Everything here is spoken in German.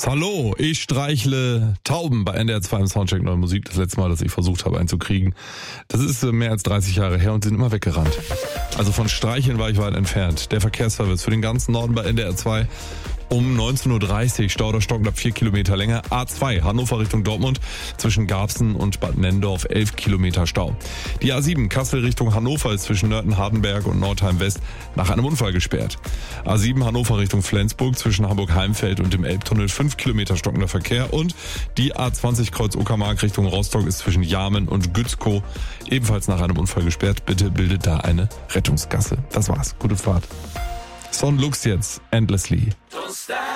Hallo, ich streichle Tauben bei NDR 2 im Soundcheck Neue Musik. Das letzte Mal, dass ich versucht habe einzukriegen. Das ist mehr als 30 Jahre her und sind immer weggerannt. Also von Streicheln war ich weit entfernt. Der Verkehrsservice für den ganzen Norden bei NDR 2 um 19.30 Uhr. Stau oder Stocknab 4 Kilometer Länge. A2 Hannover Richtung Dortmund zwischen Garbsen und Bad Nendorf 11 Kilometer Stau. Die A7 Kassel Richtung Hannover ist zwischen Nörten-Hardenberg und Nordheim West nach einem Unfall gesperrt. A7 Hannover Richtung Flensburg zwischen Hamburg-Heimfeld und dem Elbtunnel 5 Kilometer stockender Verkehr. Und die A20 Kreuz Uckermark Richtung Rostock ist zwischen Jarmen und Gützkow ebenfalls nach einem Unfall gesperrt. Bitte bildet da eine Rettungsgasse. Das war's. Gute Fahrt. Son Lux jetzt. Endlessly.